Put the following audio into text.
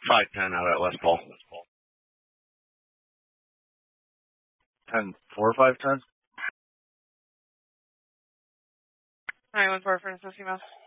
510 out at West Paul. 10-4 or 510? 914 for an associate mouse.